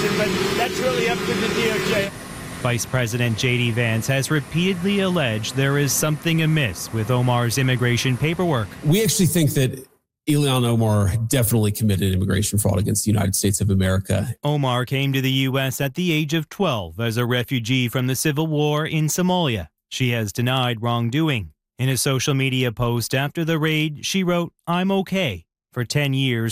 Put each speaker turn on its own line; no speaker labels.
investigation, but that's really up to the DOJ.
Vice President J.D. Vance has repeatedly alleged there is something amiss with Omar's immigration paperwork.
We actually think that Ilhan Omar definitely committed immigration fraud against the United States of America.
Omar came to the U.S. at the age of 12 as a refugee from the civil war in Somalia. She has denied wrongdoing. In a social media post after the raid, she wrote, "I'm okay." For 10 years,